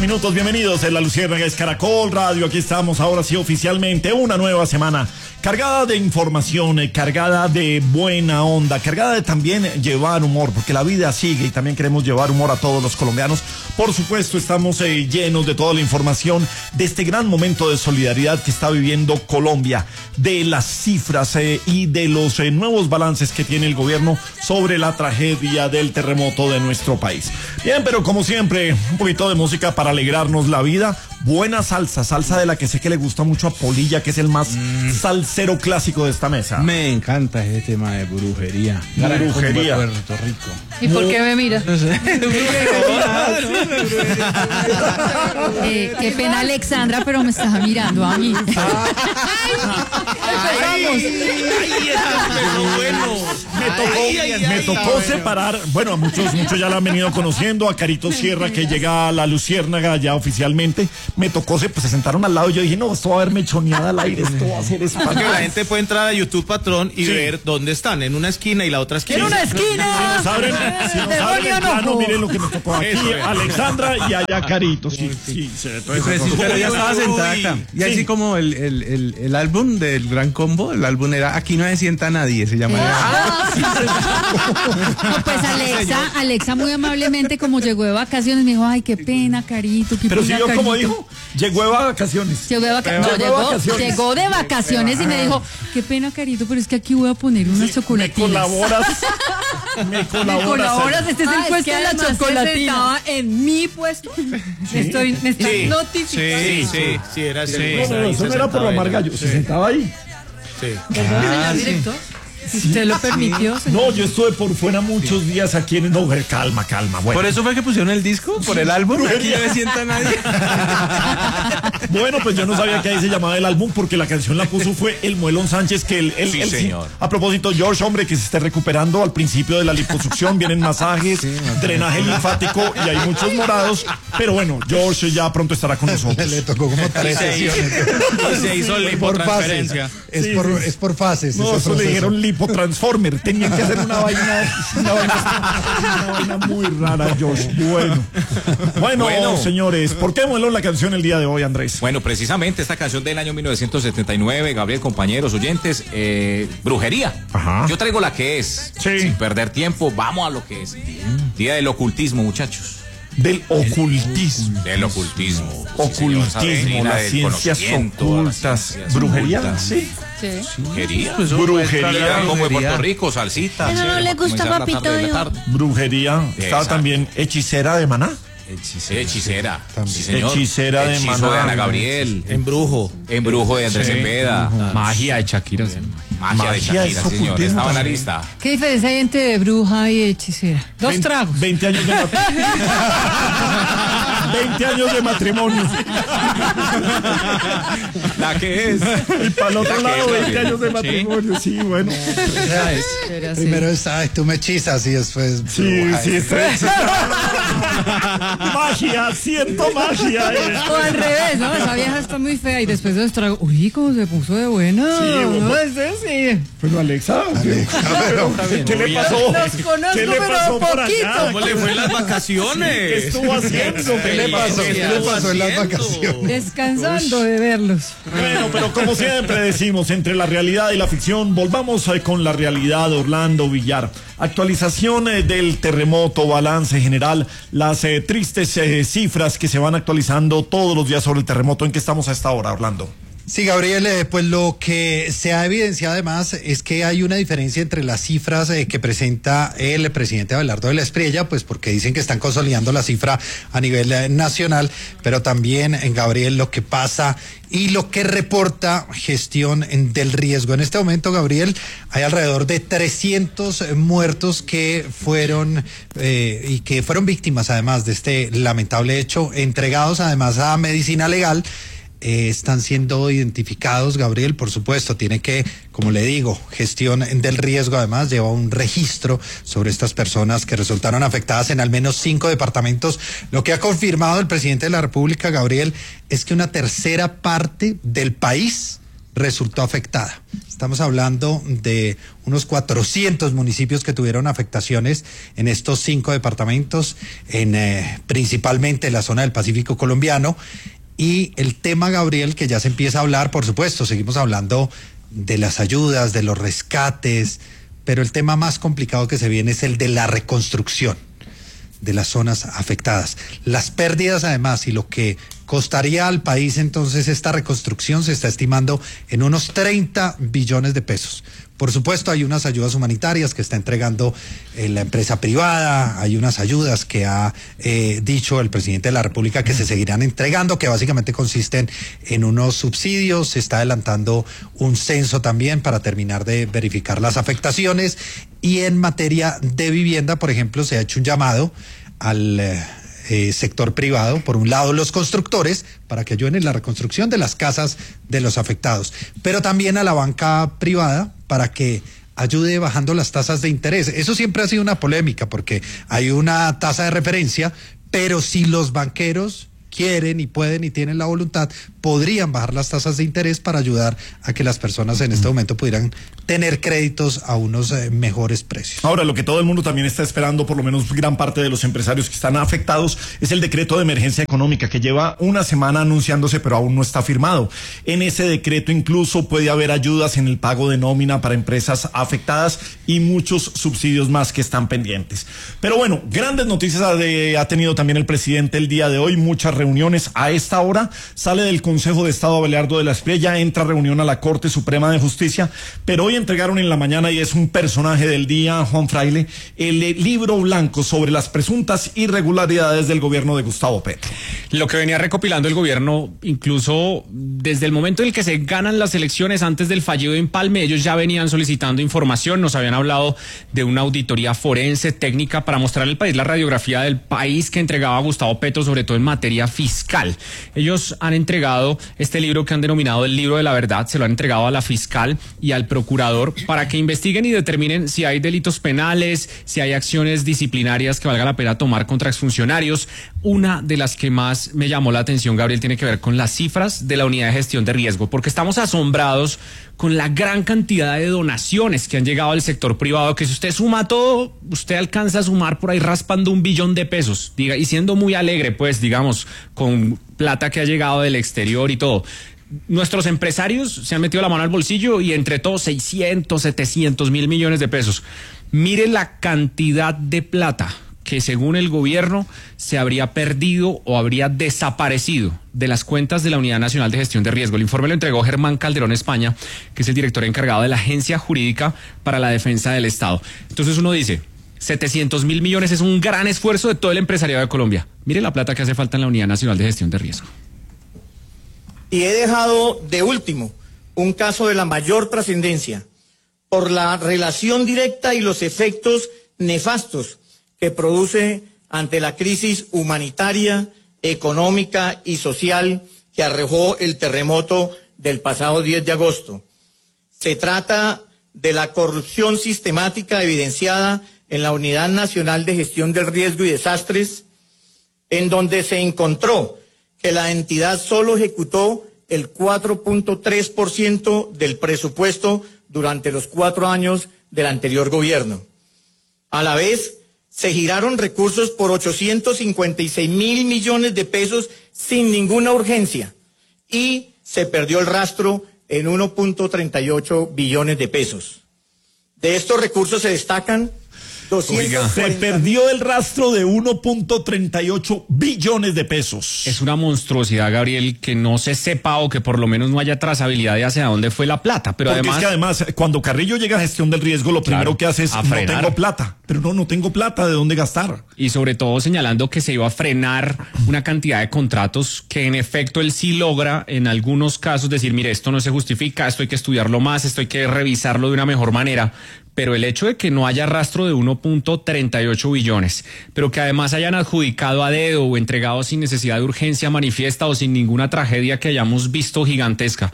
Minutos, bienvenidos en La Luciérnaga, es Caracol Radio. Aquí estamos ahora sí oficialmente, una nueva semana cargada de información, cargada de buena onda, cargada de también llevar humor, porque la vida sigue y también queremos llevar humor a todos los colombianos. Por supuesto, estamos llenos de toda la información de este gran momento de solidaridad que está viviendo Colombia, de las cifras y de los nuevos balances que tiene el gobierno sobre la tragedia del terremoto de nuestro país. Bien, pero como siempre, un poquito de música para alegrarnos la vida. Buena salsa de la que sé que le gusta mucho a Polilla, que es el más salsero clásico de esta mesa. Me encanta ese tema de brujería. Brujería. Puerto Rico. ¿Y por qué me mira? No sé. Qué pena, Alexandra, pero me estás mirando a mí. Me tocó separar, bueno, a muchos ya la han venido conociendo, a Carito Sierra, que llega a La Luciérnaga ya oficialmente. Me tocó, se sentaron al lado y yo dije, no, esto va a haber mechoneada al aire, esto va a ser espantoso. Porque la gente puede entrar a YouTube, patrón, y ver dónde están, en una esquina y la otra esquina. ¡En una esquina! Si nos abren el plano, miren lo que nos tocó aquí, Alexandra y allá Carito. Sí, se ve todo eso. Pero ya estaba sentada acá. Y así como el álbum del Gran Combo, el álbum era Aquí no se sienta nadie, se llama. No, pues Alexa muy amablemente, como llegó de vacaciones, me dijo, ay, qué pena, Carito. Pero si yo, como dijo, llegó de vacaciones. Llegó de vacaciones y me dijo, qué pena, Carito, pero es que aquí voy a poner unas chocolatinas. Me colaboras. Este es el puesto de la chocolatina. Estaba en mi puesto. Me están notificando. Sí, era así. No, eso no era por la Margallo, se sentaba ahí. Sí. Perdón, señor director. Si usted lo permitió, señor. No, yo estuve por fuera muchos días aquí en... No, calma. Bueno. ¿Por eso fue que pusieron el disco? ¿Por el álbum? Aquí no se sienta nadie. Bueno, pues yo no sabía que ahí se llamaba el álbum, porque la canción la puso fue el Muelón Sánchez, que señor. A propósito, George, hombre, que se esté recuperando al principio de la liposucción, vienen masajes, drenaje linfático y hay muchos morados, pero bueno, George ya pronto estará con nosotros. Le tocó como 3 sesiones. Y se hizo lipotransferencia. Es por fases. No, eso le dijeron lipotransformer. Tenían que hacer una vaina muy rara, George. Bueno, señores, ¿por qué Muelón la canción el día de hoy, Andrés? Bueno, precisamente esta canción del año 1979, Gabriel, compañeros, oyentes, brujería. Ajá. Yo traigo la que es. Sí. Sin perder tiempo, vamos a lo que es. Día del ocultismo, muchachos. Del ocultismo. Del ocultismo. Ocultismo, las ciencias ocultas. ¿Brujería? Sí. Brujería. Brujería. Como en Puerto Rico, salsita. Eso no le gusta, papito. Brujería. Estaba también hechicera de Maná. Hechicera. Sí, señor. Hechicera de Maná. de Ana Gabriel. Embrujo De Andrés Cepeda. Magia de Shakira. Magia de Shakira, señor. Estaba en la lista. ¿Qué diferencia hay entre bruja y hechicera? 2 tragos. 20 años de matrimonio. 20 años de matrimonio. La que es. Y para el otro lado, 20 años de matrimonio. Sí, bueno. Primero está, tú me hechizas y después. Sí. Magia, siento magia. O al revés, ¿no? Esa vieja está muy fea y después de 2 tragos, uy, cómo se puso de buena. Sí, Pero Alexa, ¿qué le pasó? Los conozco, ¿Qué le pasó por allá? ¿Cómo le fue en las vacaciones? ¿Qué estuvo haciendo? ¿Qué le pasó en las vacaciones? Descansando de verlos. Bueno, pero como siempre decimos, entre la realidad y la ficción, volvamos con la realidad, Orlando Villar. Actualización del terremoto, balance general, las tristes cifras que se van actualizando todos los días sobre el terremoto. ¿En qué estamos a esta hora, Orlando? Sí, Gabriel, pues lo que se ha evidenciado además es que hay una diferencia entre las cifras que presenta el presidente Abelardo de la Espriella, pues porque dicen que están consolidando la cifra a nivel nacional, pero también, Gabriel, lo que pasa y lo que reporta gestión del riesgo. En este momento, Gabriel, hay alrededor de 300 muertos que fueron y que fueron víctimas además de este lamentable hecho, entregados además a medicina legal. Están siendo identificados, Gabriel, por supuesto, tiene que, como le digo, gestión del riesgo, además lleva un registro sobre estas personas que resultaron afectadas en al menos 5 departamentos. Lo que ha confirmado el presidente de la República, Gabriel, es que una tercera parte del país resultó afectada. Estamos hablando de unos 400 municipios que tuvieron afectaciones en estos 5 departamentos, principalmente en la zona del Pacífico colombiano. Y el tema, Gabriel, que ya se empieza a hablar, por supuesto, seguimos hablando de las ayudas, de los rescates, pero el tema más complicado que se viene es el de la reconstrucción de las zonas afectadas. Las pérdidas, además, y lo que costaría al país entonces esta reconstrucción se está estimando en unos 30 billones de pesos. Por supuesto, hay unas ayudas humanitarias que está entregando la empresa privada, hay unas ayudas que ha dicho el presidente de la República que se seguirán entregando, que básicamente consisten en unos subsidios. Se está adelantando un censo también para terminar de verificar las afectaciones. Y en materia de vivienda, por ejemplo, se ha hecho un llamado al sector privado, por un lado los constructores, para que ayuden en la reconstrucción de las casas de los afectados, pero también a la banca privada para que ayude bajando las tasas de interés. Eso siempre ha sido una polémica porque hay una tasa de referencia, pero si los banqueros quieren y pueden y tienen la voluntad, podrían bajar las tasas de interés para ayudar a que las personas en este momento pudieran tener créditos a unos mejores precios. Ahora, lo que todo el mundo también está esperando, por lo menos gran parte de los empresarios que están afectados, es el decreto de emergencia económica que lleva una semana anunciándose, pero aún no está firmado. En ese decreto incluso puede haber ayudas en el pago de nómina para empresas afectadas y muchos subsidios más que están pendientes. Pero bueno, grandes noticias ha tenido también el presidente el día de hoy, muchas reuniones. A esta hora sale del Consejo de Estado Abelardo de la Espriella, entra a reunión a la Corte Suprema de Justicia, pero hoy entregaron en la mañana, y es un personaje del día, Juan Fraile, el libro blanco sobre las presuntas irregularidades del gobierno de Gustavo Petro. Lo que venía recopilando el gobierno, incluso desde el momento en el que se ganan las elecciones, antes del fallido empalme, ellos ya venían solicitando información, nos habían hablado de una auditoría forense técnica para mostrar al país la radiografía del país que entregaba Gustavo Petro, sobre todo en materia fiscal. Ellos han entregado este libro que han denominado el libro de la verdad, se lo han entregado a la fiscal y al procurador para que investiguen y determinen si hay delitos penales, si hay acciones disciplinarias que valga la pena tomar contra exfuncionarios. Una de las que más me llamó la atención, Gabriel, tiene que ver con las cifras de la unidad de gestión de riesgo, porque estamos asombrados con la gran cantidad de donaciones que han llegado al sector privado, que si usted suma todo, usted alcanza a sumar por ahí raspando 1 billón de pesos, y siendo muy alegre, pues, digamos, con plata que ha llegado del exterior y todo. Nuestros empresarios se han metido la mano al bolsillo y entre todos 600, 700 mil millones de pesos. Mire la cantidad de plata que según el gobierno se habría perdido o habría desaparecido de las cuentas de la Unidad Nacional de Gestión de Riesgo. El informe lo entregó Germán Calderón España, que es el director encargado de la Agencia Jurídica para la Defensa del Estado. Entonces uno dice, 700 mil millones es un gran esfuerzo de todo el empresariado de Colombia. Mire la plata que hace falta en la Unidad Nacional de Gestión de Riesgo. Y he dejado de último un caso de la mayor trascendencia por la relación directa y los efectos nefastos que produce ante la crisis humanitaria, económica y social que arrojó el terremoto del pasado 10 de agosto. Se trata de la corrupción sistemática evidenciada en la Unidad Nacional de Gestión del Riesgo y Desastres, en donde se encontró que la entidad solo ejecutó el 4.3% del presupuesto durante los 4 años del anterior gobierno. A la vez, se giraron recursos por 856 mil millones de pesos sin ninguna urgencia y se perdió el rastro en 1.38 billones de pesos. De estos recursos se destacan 240... Se perdió el rastro de 1.38 billones de pesos. Es una monstruosidad, Gabriel, que no se sepa o que por lo menos no haya trazabilidad de hacia dónde fue la plata. Pero porque además, cuando Carrillo llega a gestión del riesgo, lo primero que hace es no tengo plata. Pero no tengo plata de dónde gastar. Y sobre todo señalando que se iba a frenar una cantidad de contratos que en efecto él sí logra en algunos casos decir, mire, esto no se justifica, esto hay que estudiarlo más, esto hay que revisarlo de una mejor manera. Pero el hecho de que no haya rastro de 1.38 billones, pero que además hayan adjudicado a dedo o entregado sin necesidad de urgencia manifiesta o sin ninguna tragedia que hayamos visto gigantesca,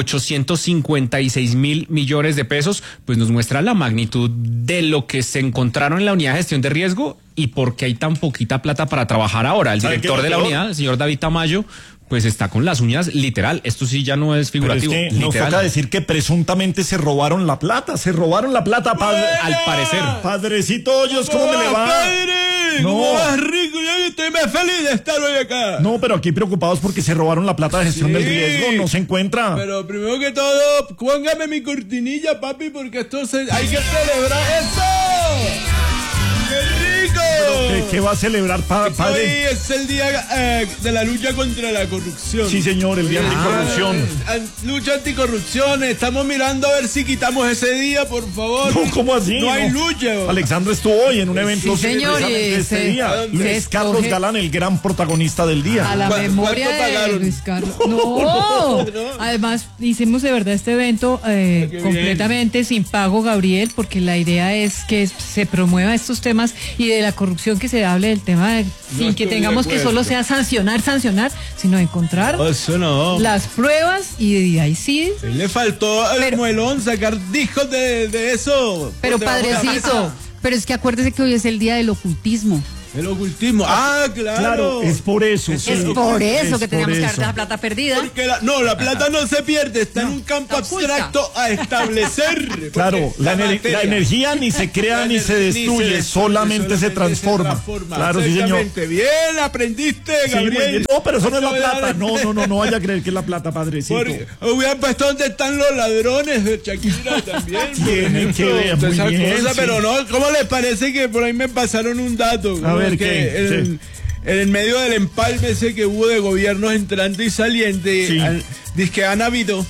856 mil millones de pesos, pues nos muestra la magnitud de lo que se encontraron en la unidad de gestión de riesgo y por qué hay tan poquita plata para trabajar ahora. El director de la unidad, el señor David Tamayo, pues está con las uñas literal. Esto sí ya no es figurativo. Pero es que nos toca decir que presuntamente se robaron la plata. Se robaron la plata, padre. Al parecer. Padrecito Hoyos, ¿cómo me le va? ¡Padre! No. ¿Cómo vas, rico? Yo estoy más feliz de estar hoy acá. No, pero aquí preocupados porque se robaron la plata de gestión del riesgo. No se encuentra. Pero primero que todo, póngame mi cortinilla, papi, porque esto hay que celebrar eso. ¡Qué rico! ¿Qué va a celebrar, padre? Hoy es el día de la lucha contra la corrupción. Sí, señor, el día anticorrupción. Lucha anticorrupción. Estamos mirando a ver si quitamos ese día, por favor. No, ¿cómo así? No hay lucha. Alexandra estuvo hoy en un evento señor, este día. Luis Carlos Galán, el gran protagonista del día. A la memoria de Luis Carlos. No. Además, hicimos de verdad este evento completamente sin pago, Gabriel, porque la idea es que se promueva estos temas y de la corrupción, que se hable del tema sin que tengamos que solo sea sancionar, sino encontrar las pruebas y ahí sí. Le faltó al muelón sacar discos de eso. Pero padrecito, pero es que acuérdese que hoy es el día del ocultismo. El ocultismo. Ah, claro. Es por eso. Es por eso que teníamos que haber la plata perdida. Porque la plata no se pierde, está en un campo abstracto a establecer. Claro, la energía ni se crea ni se destruye, solamente se transforma. Claro, sí, señor. Bien, aprendiste, Gabriel. No, pero eso no es la plata. No vaya a creer que es la plata, padrecito. Hubieran puesto dónde están los ladrones de Shakira también. Tienen que ver, muy bien. Pero no, ¿cómo les parece que por ahí me pasaron un dato? A ver, que en medio del empalme ese que hubo de gobiernos entrante y saliente, dice que han habido.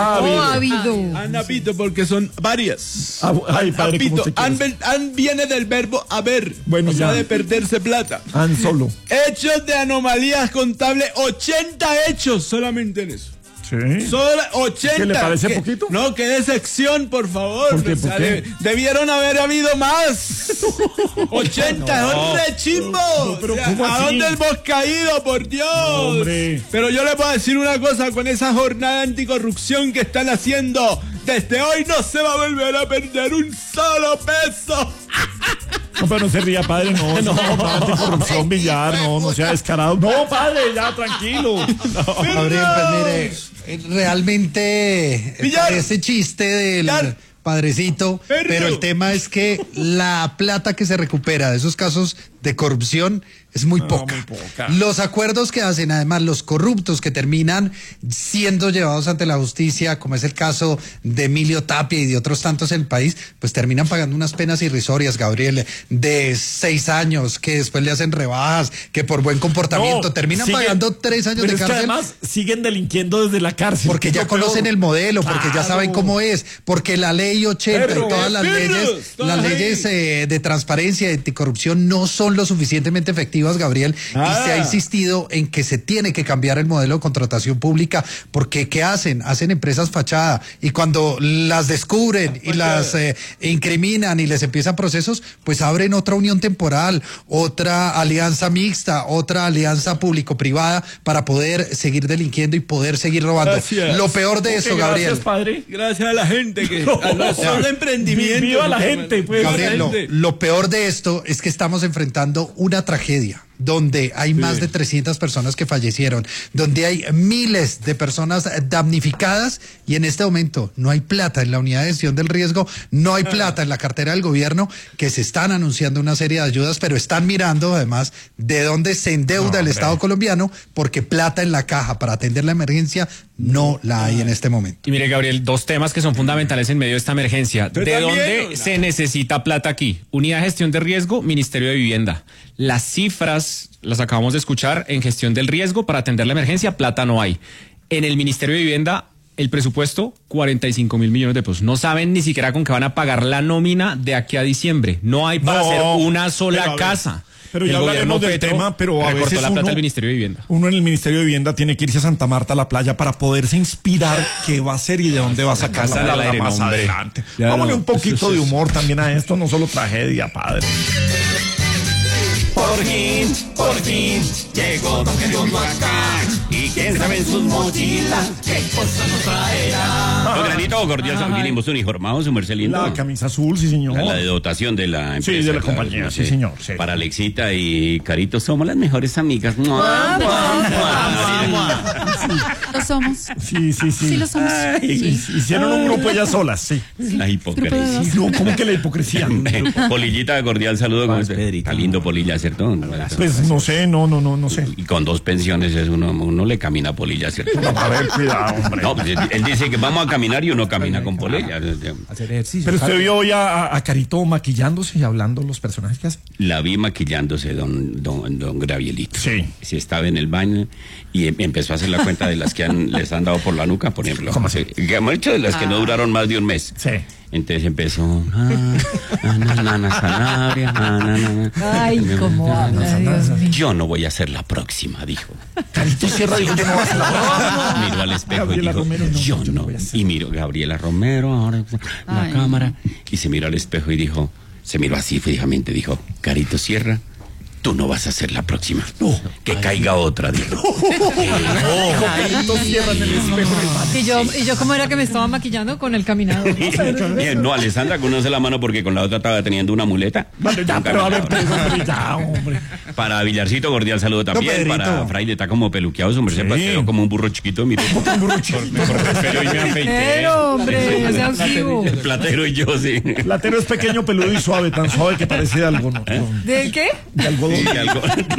Han habido porque son varias. Ay, padre, viene del verbo haber, o sea, de perderse plata. Solo. Hechos de anomalías contables, 80 hechos solamente en eso. Sí. Solo 80. ¿Qué le parece poquito? No, qué decepción, por favor. ¿Por qué? ¿Por qué? Debieron haber habido más. 80, es re chimbo. ¿A dónde hemos caído, por Dios? Hombre. Pero yo le puedo decir una cosa, con esa jornada anticorrupción que están haciendo, desde hoy no se va a volver a perder un solo peso. No, pero no se ría, padre, no anticorrupción, Villar, no sea descarado. No, padre, ya, tranquilo. Gabriel, pues mire, realmente ese chiste del padrecito, pero el tema es que la plata que se recupera de esos casos de corrupción es muy poca. Los acuerdos que hacen, además, los corruptos que terminan siendo llevados ante la justicia, como es el caso de Emilio Tapia y de otros tantos en el país, pues terminan pagando unas penas irrisorias, Gabriel, de 6 años, que después le hacen rebajas, que por buen comportamiento terminan pagando 3 años de cárcel. Que además siguen delinquiendo desde la cárcel. Porque ya conocen el modelo, porque ya saben cómo es, porque la ley 80 y todas las leyes de transparencia y de anticorrupción no son lo suficientemente efectivas, Gabriel, y se ha insistido en que se tiene que cambiar el modelo de contratación pública, porque ¿qué hacen? Hacen empresas fachada, y cuando las descubren y las incriminan y les empiezan procesos, pues abren otra unión temporal, otra alianza mixta, otra alianza público-privada para poder seguir delinquiendo y poder seguir robando. Gracias. Lo peor de eso, Gabriel. Gracias, padre. Gracias a la gente que son emprendimientos. Viva la gente, pues. Gabriel, lo peor de esto es que estamos enfrentando una tragedia donde hay más de 300 personas que fallecieron, donde hay miles de personas damnificadas, y en este momento no hay plata en la unidad de gestión del riesgo, no hay plata en la cartera del gobierno, que se están anunciando una serie de ayudas, pero están mirando además de dónde se endeuda el Estado colombiano, porque plata en la caja para atender la emergencia no la hay en este momento. Y mire, Gabriel, 2 temas que son fundamentales en medio de esta emergencia. ¿De dónde se necesita plata aquí? Unidad de gestión de riesgo, Ministerio de Vivienda. Las cifras las acabamos de escuchar. En gestión del riesgo, para atender la emergencia, plata no hay. En el Ministerio de Vivienda, el presupuesto, 45.000 millones de pesos. No saben ni siquiera con qué van a pagar la nómina de aquí a diciembre. No hay para hacer una sola casa. Pero ya hablaremos del tema, pero a veces la plata del Ministerio de Vivienda. Uno en el Ministerio de Vivienda tiene que irse a Santa Marta, a la playa, para poderse inspirar qué va a hacer y de dónde va a sacar la plata más adelante. Vámonos un poquito de humor también a esto, no solo tragedia, padre. Por fin, llegó Don Gediondo acá. Y quién sabe en sus mochilas qué cosa nos traerá. Don Granito, cordial, vinimos uniformados, su merced lindo. La camisa azul, sí, señor. La de dotación de la empresa. Sí, de la compañía, sí, señor. Sí. Para Alexita y Carito somos las mejores amigas. Lo somos. Sí. Sí, lo somos. Sí. Hicieron un grupo ellas solas, sí. La hipocresía. No, ¿cómo que la hipocresía? Polillita, cordial saludo. ¿Cómo está? Está lindo Polilla, ¿cierto? Pues no sé, no sé. Y con 2 pensiones es uno le camina a Polilla, ¿cierto? A ver, cuidado, hombre. No, pues él dice que vamos a caminar y uno camina con Polilla. Hacer ejercicio. Pero usted vio ya a Carito maquillándose y hablando los personajes que hace. La vi maquillándose don Gravielito. Sí. Sí, estaba en el baño y empezó a hacer la cuenta de las que les han dado por la nuca, por ejemplo. ¿Cómo así? Que hemos hecho de las que no duraron más de un mes. Sí. Entonces empezó. Sanabria. Ay, cómo habla, Dios mío. Yo no voy a ser la próxima, dijo. Carito Sierra dijo que no va a ser la próxima. Miró al espejo Gabriela y dijo, Romero, no, yo yo no no. voy a hacer. Y miró Gabriela Romero, ahora la cámara. Y se miró al espejo y dijo, se miró así fijamente, dijo, Carito Sierra, tú no vas a ser la próxima. No. Que caiga otra, dijo. Carito Sierra en el espejo del baño. Y yo cómo era que me estaba maquillando con el caminado. No, Alessandra, conoce la mano porque con la otra estaba teniendo una muleta. Vale, ya, pero a ver, hombre, ya, hombre. Para Villarcito, cordial saludo también. Para Fraile, está como peluqueado, su merced, platero, como un burro chiquito, mire. Un burro chiquito. Pero y me afeité. Pero, hombre, o sea, ausivo. El platero y yo, sí. Platero es pequeño, peludo y suave, tan suave que parece de algodón. ¿De qué? De algodón. Y algo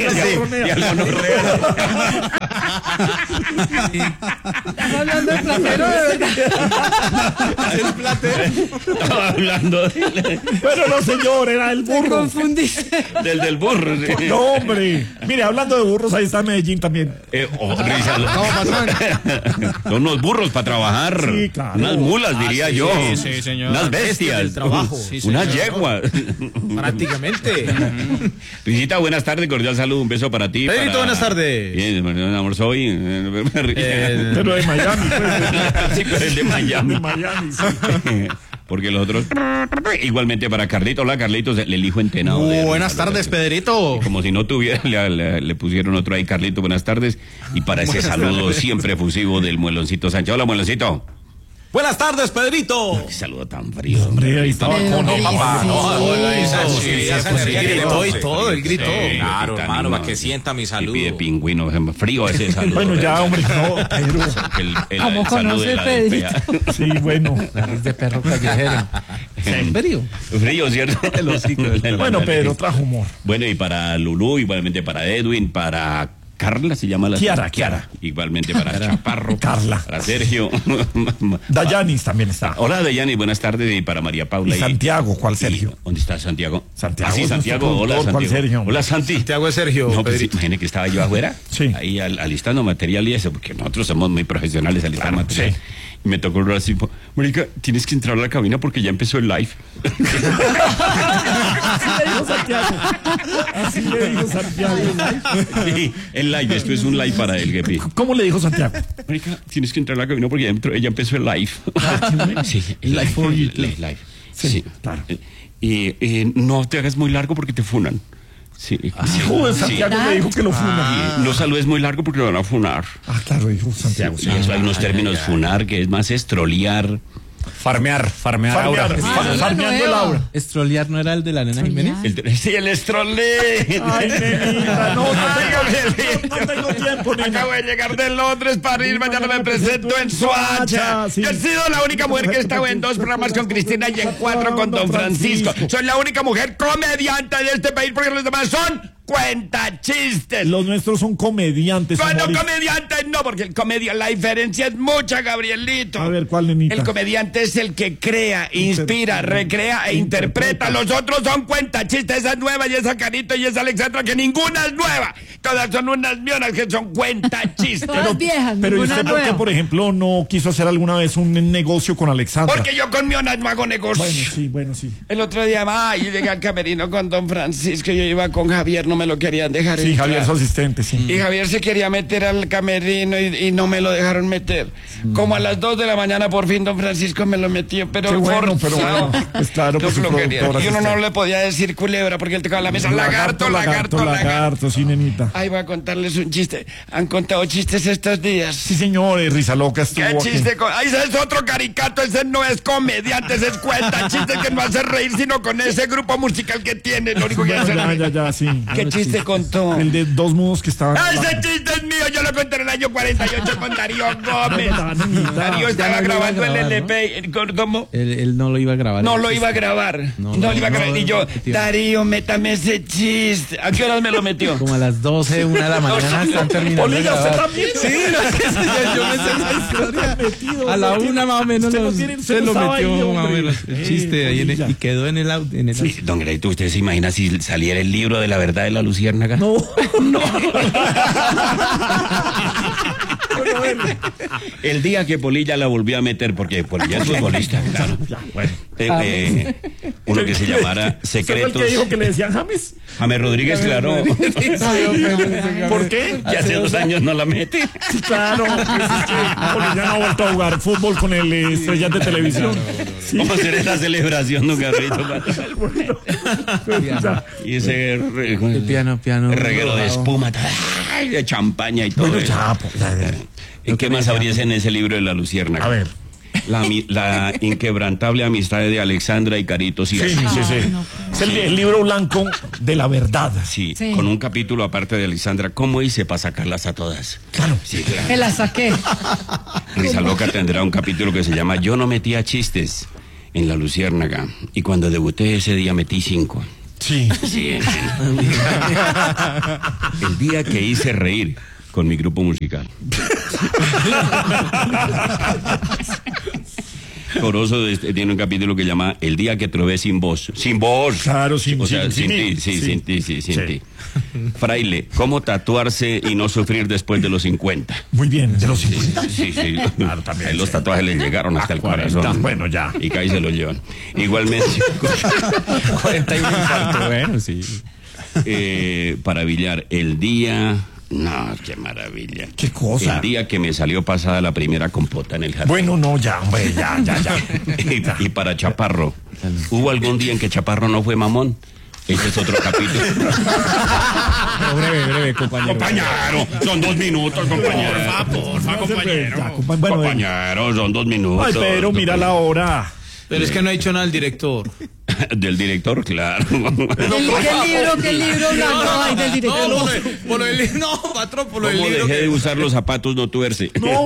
¿Estás hablando del platero de verdad? El platero. Estaba hablando Pero no, señor, era el Me burro. confundiste. del burro. Sí. No, hombre. Mire, hablando de burros, ahí está Medellín también. Son unos burros para trabajar. Sí, claro. Unas mulas, diría yo. Sí, señor. Unas bestias. Del trabajo. Unas yeguas. Prácticamente. Luisita, buenas tardes, cordial saludo, un beso para ti. Pedrito, buenas tardes. Bien, amor, soy. Pero de Miami, pues. Sí, pero el de Miami. De Miami, sí. Porque los otros. Igualmente para Carlito. Hola, Carlitos, el hijo entenado. Buenas tardes, Pedrito. Como si no tuviera, le pusieron otro ahí, Carlito, buenas tardes. Y para ese saludo siempre efusivo del Mueloncito Sánchez. Hola, Mueloncito. Buenas tardes, Pedrito. Qué saludo tan frío. Hombre, ahí estaba con papá. Gritó y todo, él gritó. Claro, hermano, para que sienta mi saludo. Pide pingüino, frío ese saludo. Bueno, ya, hombre, no, Pedro. ¿Cómo conoce Pedrito? Sí, bueno. Nariz de perro callejero. Frío. Frío, ¿cierto? Bueno, Pedro, trajo humor. Bueno, y para Lulú, igualmente para Edwin, para Carla, se llama la Kiara. Igualmente para Chaparro. Carla. Para Sergio. Dayanis también está. Hola, Dayanis, buenas tardes. Y para María Paula. Y Santiago, ¿cuál Sergio? ¿Dónde está Santiago? Santiago. Ah, sí, Santiago. Hola, ¿Cuál Santiago. Sergio? Hola, Santi. Santiago es Sergio. No, pues imagínate que estaba yo afuera. Sí. Ahí alistando material y eso, porque nosotros somos muy profesionales alistando material. Sí. Y me tocó el así, marica, tienes que entrar a la cabina porque ya empezó el live. Así le dijo Santiago. Así le dijo Santiago. Sí, el live, esto es un live para él, Gepi. ¿Cómo le dijo Santiago? Marica, tienes que entrar a la cabina porque ya empezó el live. Sí, el live for you. Live. Sí, claro. Y no te hagas muy largo porque te funan. Sí. Santiago me dijo que lo funa. No saludes muy largo porque lo van a funar. Ah, claro, dijo Santiago. Sí, eso hay unos términos funar que es más estrolear. Farmear ahora. Farmeando el aura. ¿Estrolear no era el de la nena Jiménez? Sí, el estrole. Ay, nenita, no tengo tiempo, nena. Acabo de llegar de Londres para ir, mañana me presento en Soacha. Sí. Yo he sido la única mujer que he estado en 2 programas con Cristina y en 4 con Don Francisco. Soy la única mujer comediante de este país porque los demás son cuentachistes. Los nuestros son comediantes. Bueno, comediantes no, porque la diferencia es mucha, Gabrielito. A ver, ¿cuál, nenita? El comediante es el que crea, inspira, recrea e interpreta. Los otros son cuentachistes. Esa es nueva y esa Carito y esa Alexandra, que ninguna es nueva. Todas son unas mionas que son cuentachistes. Todas viejas, Pero ¿y ninguna usted por qué, nueva. por ejemplo, no quiso hacer alguna vez un negocio con Alexandra? Porque yo con mionas no hago negocio. Bueno, sí. El otro día, yo llegué al camerino con Don Francisco, yo iba con Javier, no me lo querían dejar Sí, entrar. Javier es su asistente, sí. Y Javier se quería meter al camerino y no me lo dejaron meter. Como a las 2 de la mañana por fin Don Francisco me lo metió, pero Qué bueno, pero forzado. bueno, pues claro, Qué pues su flojería. productora Y uno no asistente. le podía decir culebra porque él tocaba la mesa. Lagarto. Sí, nenita. Ahí voy a contarles un chiste. ¿Han contado chistes estos días? Sí, señores, Risa Loca estuvo ¿Qué aquí. chiste? Ahí ese es otro caricato, ese no es comediante, ese es cuenta chistes que no hace reír sino con ese grupo musical que tiene, lo único que hace Ya, sí. ¿Qué ¿Qué chiste contó? El de dos mudos que estaban... ¡Ese chiste es mío! Yo lo conté en el año 48 con Darío Gómez. Darío estaba grabando el LP. ¿Cómo? Él no lo iba a grabar. No lo iba a grabar. No lo iba a grabar. Y yo, Darío, métame ese chiste. ¿A qué horas me lo metió? Como a las 12, 1 de la mañana están terminando de Polilla, grabar. ¿usted también? Sí, yo me sé esa historia. A la 1 más o menos se lo metió más o menos el chiste ahí y quedó en el audio. Sí, don Greito, ¿usted se imagina si saliera el libro de la verdad de la luciérnaga? No. El día que Polilla la volvió a meter, porque Polilla es futbolista, claro. Uno que se llamara Secretos. ¿Fue el que dijo que le decían James? James Rodríguez, claro. ¿Por qué? Ya hace 2 años no la mete. Claro, pues es que Polilla no ha vuelto a jugar fútbol con el Estrellas de Televisión. Sí. Vamos a hacer esa celebración, don Garrito. Y ese el piano. reguero de espuma, de champaña y todo. Bueno, eso. ¿Y qué más habría en ese libro de la luciérnaga? A ver. La inquebrantable amistad de Alexandra y Carito Sierra. Sí. Es el libro blanco de la verdad. Sí, con un capítulo aparte de Alexandra. ¿Cómo hice para sacarlas a todas? Claro. Sí, claro. Me la saqué. Risa Loca tendrá un capítulo que se llama Yo no metía chistes en la luciérnaga. Y cuando debuté ese día metí 5. Sí. El día que hice reír con mi grupo musical. Corozo tiene un capítulo que llama El día que trové sin voz. Sin voz. Claro, sin ti. Fraile, ¿cómo tatuarse y no sufrir después de los 50? Muy bien, de los 50. Sí. Claro, también. Los tatuajes le llegaron hasta el corazón. Bueno, ya. Y que ahí se lo llevan. Igualmente. 41 infarto, bueno, sí. Para billar, el día... No, qué maravilla. ¿Qué cosa? El día que me salió pasada la primera compota en el jardín. Bueno, no, ya, hombre, ya. Y para Chaparro, ¿hubo algún día en que Chaparro no fue mamón? Ese es otro capítulo. Breve, compañero. Compañero, son 2 minutos, compañero. Porfa, compañero. Compañero, son 2 minutos. Ay, pero mira la hora. Pero es que no ha dicho nada el director. Del director, claro. ¿Qué libro blanco hay del director? No, patrón, por lo del ¿Cómo libro. dejé de usar los zapatos no tuerce? No.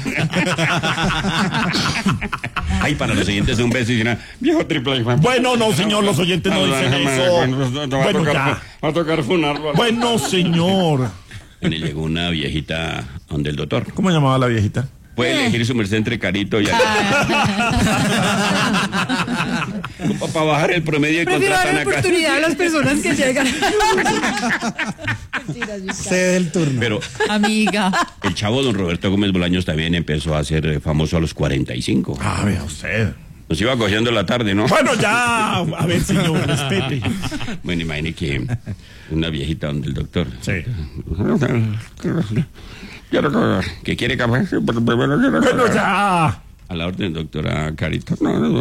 Ay, para los oyentes un beso y una viejo triple. Bueno, no, señor, los oyentes no dicen eso. Bueno, ya. Va a tocar funarlo. Bueno, señor. Y le llegó una viejita donde el doctor. ¿Cómo llamaba la viejita? Puede elegir su merced entre Carito y para bajar el promedio y prefiero dar contratan a oportunidad a las personas que llegan. Cede el turno. Pero amiga, el chavo don Roberto Gómez Bolaños también empezó a ser famoso a los 45. Ah, vea usted. Nos iba cogiendo la tarde, ¿no? Bueno, ya. A ver, señor, respete. Bueno, imagine que una viejita donde el doctor. Sí. ¿Qué quiere café? Bueno, ya. A la orden, doctora Carito.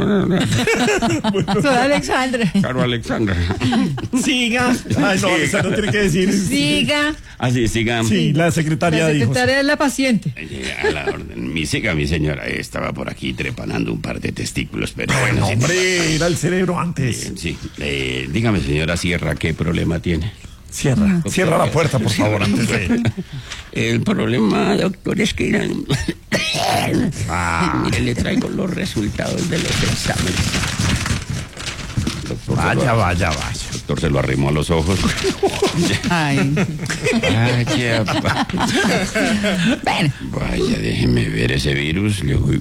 soy Alexandra. Caro Alexandra. Siga. Ay, no, esa no tiene que decir. Siga. Ah, sí, siga. Sí, la secretaria La dijo. secretaria es la paciente. A la orden. Mi señora estaba por aquí trepanando un par de testículos, pero Bueno, bueno. hombre, era el cerebro antes. Sí. Dígame, señora Sierra, ¿qué problema tiene? Cierra la puerta, por favor, antes de... El problema, doctor, es que mire, le traigo los resultados de los exámenes. Doctor, Vaya. Doctor se lo arrimó a los ojos. Ay. Vaya, déjeme ver ese virus.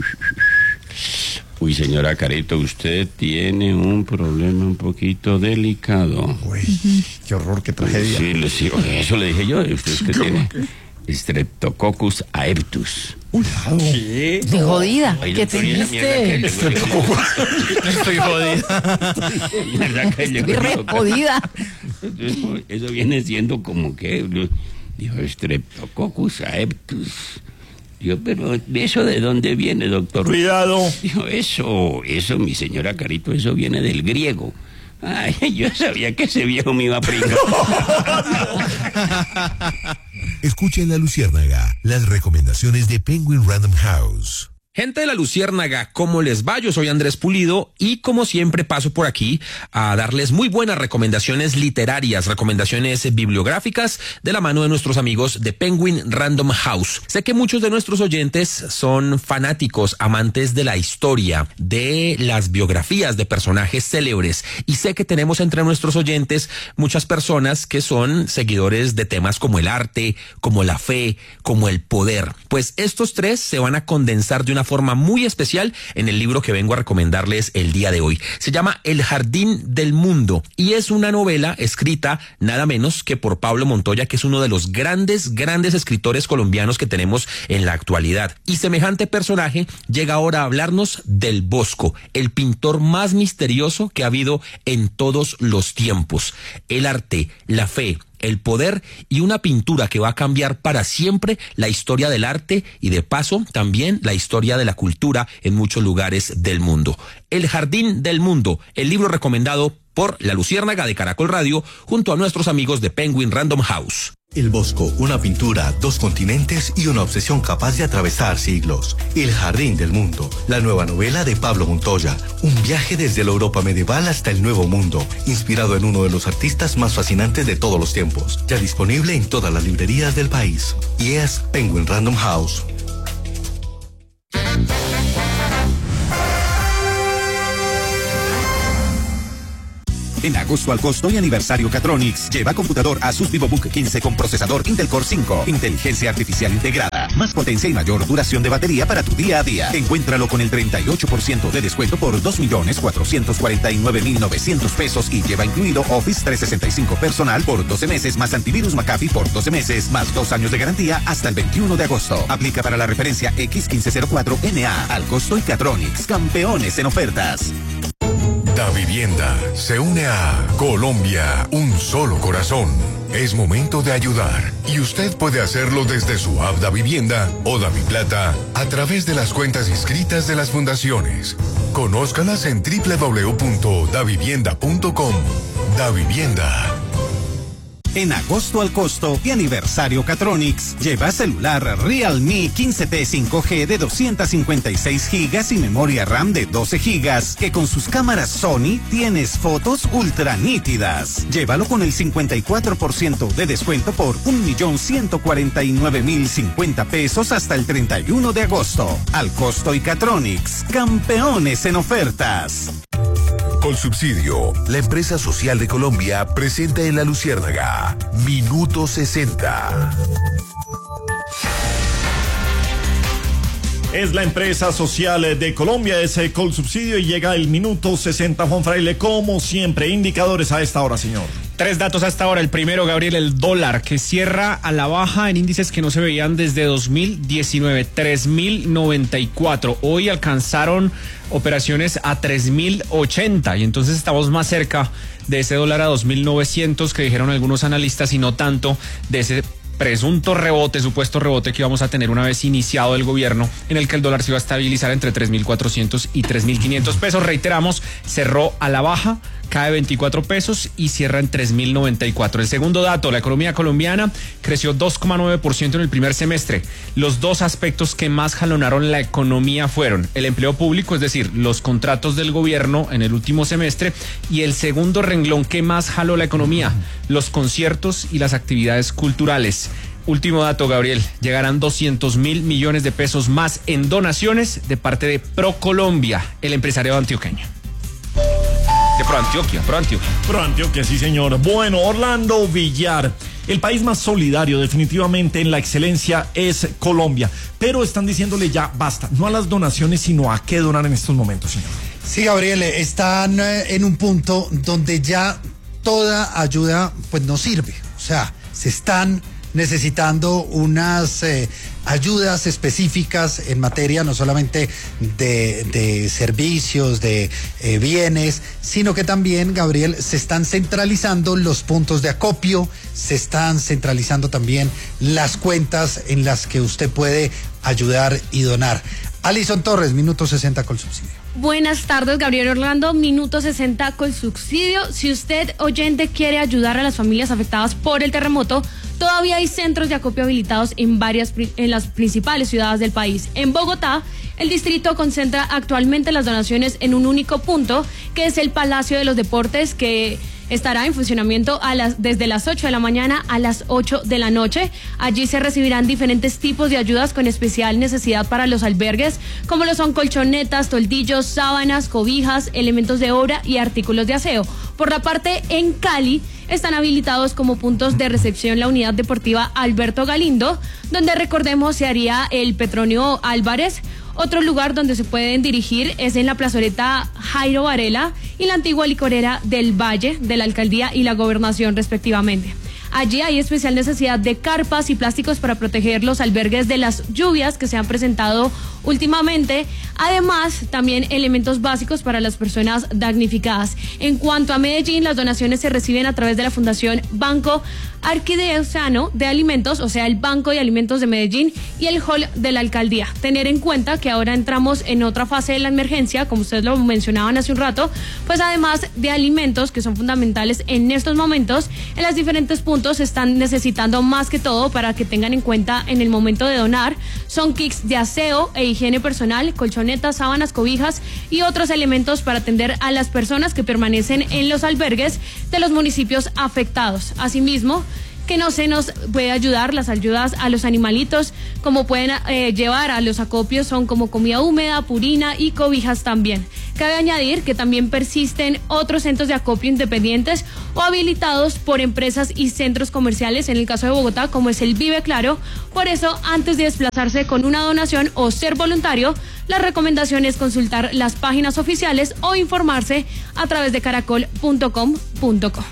Uy, señora Carito, usted tiene un problema un poquito delicado. Uy, qué horror, qué tragedia. Sí, eso le dije yo. Usted tiene Streptococcus aeptus. ¿Qué? Estoy jodida. Ay, ¿Qué doctor, te esa mierda que- Estoy jodida. Mierda que le- Estoy re jodida. Eso viene siendo como que, dijo, Streptococcus aeptus. Dijo, pero ¿eso de dónde viene, doctor? Cuidado. Dijo, eso, mi señora Carito, eso viene del griego. Ay, yo sabía que ese viejo me iba a pringar. Escucha en La Luciérnaga las recomendaciones de Penguin Random House. Gente de la Luciérnaga, ¿cómo les va? Yo soy Andrés Pulido y como siempre paso por aquí a darles muy buenas recomendaciones literarias, recomendaciones bibliográficas de la mano de nuestros amigos de Penguin Random House. Sé que muchos de nuestros oyentes son fanáticos, amantes de la historia, de las biografías de personajes célebres y sé que tenemos entre nuestros oyentes muchas personas que son seguidores de temas como el arte, como la fe, como el poder. Pues estos tres se van a condensar de una forma muy especial en el libro que vengo a recomendarles el día de hoy. Se llama El Jardín del Mundo y es una novela escrita nada menos que por Pablo Montoya, que es uno de los grandes escritores colombianos que tenemos en la actualidad. Y semejante personaje llega ahora a hablarnos del Bosco, el pintor más misterioso que ha habido en todos los tiempos. El arte, la fe, el poder y una pintura que va a cambiar para siempre la historia del arte y de paso también la historia de la cultura en muchos lugares del mundo. El Jardín del Mundo, el libro recomendado por La Luciérnaga de Caracol Radio junto a nuestros amigos de Penguin Random House. El Bosco, una pintura, 2 continentes y una obsesión capaz de atravesar siglos. El Jardín del Mundo, la nueva novela de Pablo Montoya. Un viaje desde la Europa medieval hasta el Nuevo Mundo, inspirado en uno de los artistas más fascinantes de todos los tiempos. Ya disponible en todas las librerías del país. Y es Penguin Random House. En agosto al costo y aniversario Catronics, lleva computador Asus VivoBook 15 con procesador Intel Core 5, inteligencia artificial integrada, más potencia y mayor duración de batería para tu día a día. Encuéntralo con el 38% de descuento por 2.449.900 pesos y lleva incluido Office 365 personal por 12 meses más antivirus McAfee por 12 meses más 2 años de garantía hasta el 21 de agosto. Aplica para la referencia X1504NA. Al costo y Catronics, campeones en ofertas. Davivienda se une a Colombia, un solo corazón. Es momento de ayudar y usted puede hacerlo desde su app Davivienda o Daviplata a través de las cuentas inscritas de las fundaciones. Conózcalas en www.davivienda.com. Davivienda. En agosto al costo y aniversario Catronics, lleva celular Realme 15T 5G de 256 GB y memoria RAM de 12 GB, que con sus cámaras Sony tienes fotos ultra nítidas. Llévalo con el 54% de descuento por 1.149.050 pesos hasta el 31 de agosto. Al costo y Catronics, campeones en ofertas. Colsubsidio, la empresa social de Colombia, presenta en La Luciérnaga Minuto 60. Es la empresa social de Colombia, es Colsubsidio y llega el Minuto 60. Juan Fraile, como siempre, indicadores a esta hora, señor. 3 datos hasta ahora. El primero, Gabriel, el dólar, que cierra a la baja en índices que no se veían desde 2019, 3.094. Hoy alcanzaron operaciones a 3.080 y entonces estamos más cerca de ese dólar a 2.900 que dijeron algunos analistas y no tanto de ese presunto rebote, supuesto rebote que íbamos a tener una vez iniciado el gobierno, en el que el dólar se iba a estabilizar entre 3.400 y 3.500 pesos. Reiteramos, cerró a la baja, cae 24 pesos y cierra en 3.094. El segundo dato, la economía colombiana creció 2,9% en el primer semestre. Los dos aspectos que más jalonaron la economía fueron el empleo público, es decir, los contratos del gobierno en el último semestre, y el segundo renglón que más jaló la economía, los conciertos y las actividades culturales. Último dato, Gabriel, llegarán 200.000 millones de pesos más en donaciones de parte de ProColombia, el empresariado antioqueño. De Proantioquia. Proantioquia, sí, señor. Bueno, Orlando Villar. El país más solidario definitivamente en la excelencia es Colombia, pero están diciéndole ya basta, no a las donaciones, sino a qué donar en estos momentos, señor. Sí, Gabriel, están en un punto donde ya toda ayuda pues no sirve, o sea, se están necesitando unas ayudas específicas en materia no solamente de servicios, de bienes, sino que también, Gabriel, se están centralizando los puntos de acopio, se están centralizando también las cuentas en las que usted puede ayudar y donar. Alison Torres, Minuto 60 Colsubsidio. Buenas tardes, Gabriel Orlando, minuto 60 con subsidio. Si usted, oyente, quiere ayudar a las familias afectadas por el terremoto, todavía hay centros de acopio habilitados en las principales ciudades del país. En Bogotá, el distrito concentra actualmente las donaciones en un único punto, que es el Palacio de los Deportes, que estará en funcionamiento desde las 8 de la mañana a las 8 de la noche. Allí se recibirán diferentes tipos de ayudas con especial necesidad para los albergues, como lo son colchonetas, toldillos, sábanas, cobijas, elementos de obra y artículos de aseo. Por la parte en Cali, están habilitados como puntos de recepción la unidad deportiva Alberto Galindo, donde recordemos se haría el Petronio Álvarez. Otro lugar donde se pueden dirigir es en la plazoleta Jairo Varela y la antigua licorera del Valle, de la Alcaldía y la Gobernación respectivamente. Allí hay especial necesidad de carpas y plásticos para proteger los albergues de las lluvias que se han presentado últimamente. Además, también elementos básicos para las personas damnificadas. En cuanto a Medellín, las donaciones se reciben a través de la Fundación Banco Arquidiocesano de Alimentos, o sea, el Banco de Alimentos de Medellín y el Hall de la Alcaldía. Tener en cuenta que ahora entramos en otra fase de la emergencia, como ustedes lo mencionaban hace un rato, pues además de alimentos que son fundamentales en estos momentos, en los diferentes puntos se están necesitando más que todo para que tengan en cuenta en el momento de donar, son kits de aseo e higiene personal, colchonetas, sábanas, cobijas y otros elementos para atender a las personas que permanecen en los albergues de los municipios afectados. Asimismo, que no se nos puede ayudar, las ayudas a los animalitos, como pueden llevar a los acopios, son como comida húmeda, purina y cobijas también. Cabe añadir que también persisten otros centros de acopio independientes o habilitados por empresas y centros comerciales, en el caso de Bogotá, como es el Vive Claro. Por eso, antes de desplazarse con una donación o ser voluntario, la recomendación es consultar las páginas oficiales o informarse a través de caracol.com.co.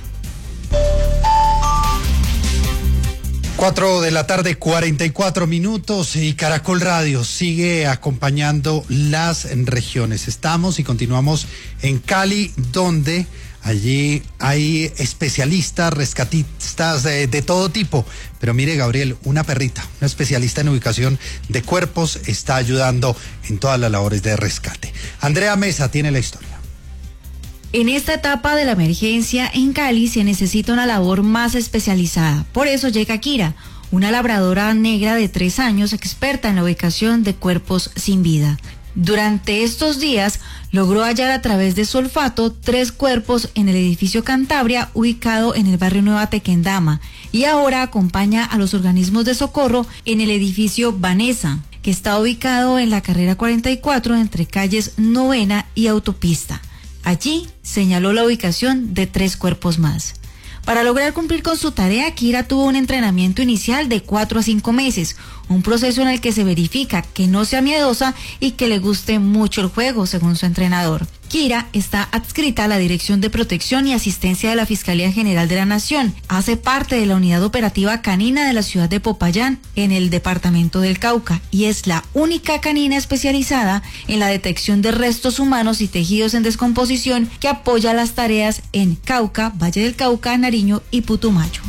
4 de la tarde, 44 minutos, y Caracol Radio sigue acompañando las regiones. Estamos y continuamos en Cali, donde allí hay especialistas, rescatistas de todo tipo. Pero mire, Gabriel, una perrita, una especialista en ubicación de cuerpos, está ayudando en todas las labores de rescate. Andrea Mesa tiene la historia. En esta etapa de la emergencia en Cali se necesita una labor más especializada. Por eso llega Kira, una labradora negra de 3 años, experta en la ubicación de cuerpos sin vida. Durante estos días logró hallar a través de su olfato 3 cuerpos en el edificio Cantabria, ubicado en el barrio Nueva Tequendama, y ahora acompaña a los organismos de socorro en el edificio Vanessa, que está ubicado en la carrera 44 entre calles Novena y Autopista. Allí señaló la ubicación de 3 cuerpos más. Para lograr cumplir con su tarea, Kira tuvo un entrenamiento inicial de 4 a 5 meses, un proceso en el que se verifica que no sea miedosa y que le guste mucho el juego, según su entrenador. Kira está adscrita a la Dirección de Protección y Asistencia de la Fiscalía General de la Nación. Hace parte de la Unidad Operativa Canina de la ciudad de Popayán, en el departamento del Cauca, y es la única canina especializada en la detección de restos humanos y tejidos en descomposición que apoya las tareas en Cauca, Valle del Cauca, Nariño y Putumayo.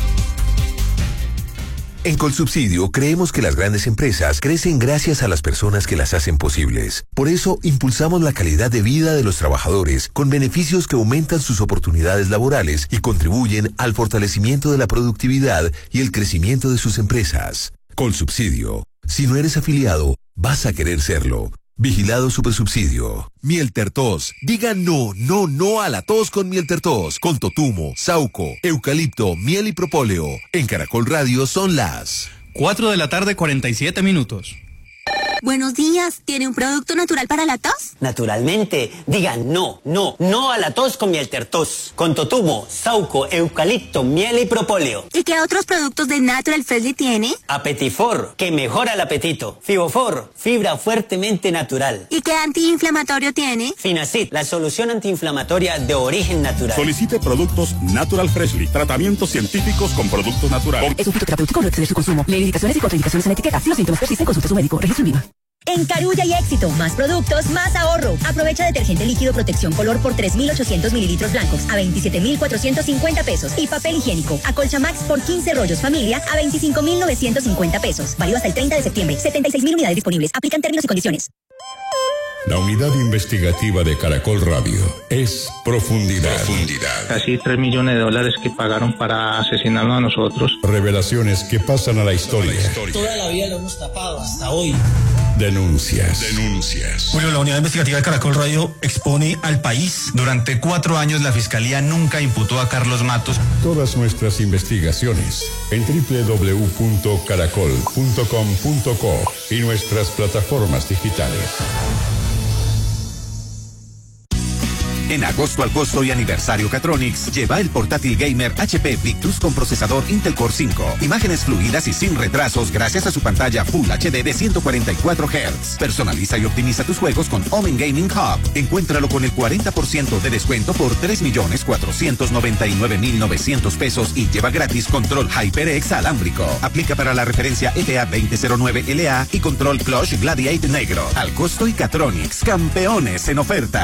En Colsubsidio creemos que las grandes empresas crecen gracias a las personas que las hacen posibles. Por eso impulsamos la calidad de vida de los trabajadores con beneficios que aumentan sus oportunidades laborales y contribuyen al fortalecimiento de la productividad y el crecimiento de sus empresas. Colsubsidio. Si no eres afiliado, vas a querer serlo. Vigilado Supersubsidio. Mieltertos. Diga no a la tos con Mieltertos. Con totumo, sauco, eucalipto, miel y propóleo. En Caracol Radio son las 4 de la tarde, 47 minutos. Buenos días, ¿tiene un producto natural para la tos? Naturalmente, digan no a la tos con Mieltertos, con totumo, sauco, eucalipto, miel y propóleo. ¿Y qué otros productos de Natural Freshly tiene? Apetifor, que mejora el apetito. Fibofor, fibra fuertemente natural. ¿Y qué antiinflamatorio tiene? Finacid, la solución antiinflamatoria de origen natural. Solicite productos Natural Freshly, tratamientos científicos con productos naturales. Es un fitoterapéutico, no excede su consumo. Lee indicaciones y contraindicaciones en la etiqueta. Si los síntomas persisten, consulte a su médico. Registro en Viva. En Carulla y Éxito, más productos, más ahorro. Aprovecha detergente líquido protección color por 3.800 mililitros blancos a 27.450 pesos. Y papel higiénico Acolcha Max por 15 rollos familia a 25.950 pesos. Válido hasta el 30 de septiembre. 76.000 unidades disponibles. Aplican términos y condiciones. La unidad investigativa de Caracol Radio es Profundidad. Casi $3 millones que pagaron para asesinarnos a nosotros. Revelaciones que pasan a la historia. Toda la vida lo hemos tapado hasta hoy. Denuncias. Julio, la unidad investigativa de Caracol Radio expone al país. Durante 4 años la Fiscalía nunca imputó a Carlos Matos. Todas nuestras investigaciones en www.caracol.com.co y nuestras plataformas digitales. En agosto al costo y aniversario Catronics, lleva el portátil gamer HP Victus con procesador Intel Core 5. Imágenes fluidas y sin retrasos gracias a su pantalla Full HD de 144 Hz. Personaliza y optimiza tus juegos con Omen Gaming Hub. Encuéntralo con el 40% de descuento por $3.499.900 y lleva gratis control HyperX alámbrico. Aplica para la referencia ETA 2009 LA y control Clutch Gladiator negro. Al costo y Catronics, campeones en oferta.